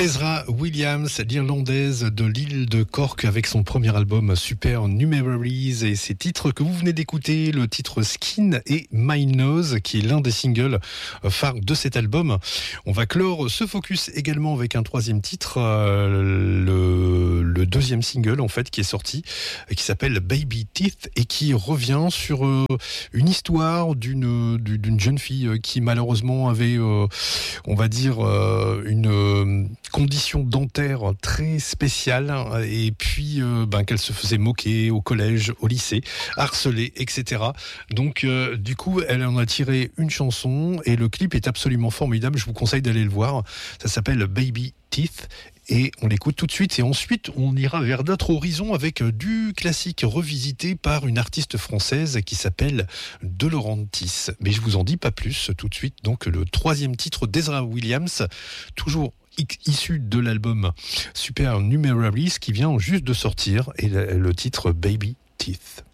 Ezra Williams, l'Irlandaise de l'île de Cork, avec son premier album Supernumerary et ses titres que vous venez d'écouter, le titre Skin et My Nose, qui est l'un des singles phares de cet album. On va clore ce focus également avec un troisième titre, le deuxième single en fait qui est sorti, qui s'appelle Baby Teeth et qui revient sur une histoire d'une jeune fille qui malheureusement avait, on va dire, une condition dentaire très spéciale et puis qu'elle se faisait moquer au collège, au lycée, harceler, etc. Donc du coup elle en a tiré une chanson et le clip est absolument formidable, je vous conseille d'aller le voir, ça s'appelle Baby Teeth et on l'écoute tout de suite et ensuite on ira vers d'autres horizons avec du classique revisité par une artiste française qui s'appelle De Laurentiis, mais je vous en dis pas plus tout de suite. Donc le troisième titre d'Ezra Williams, toujours issu de l'album Supernumerary qui vient juste de sortir, et le titre Baby Teeth.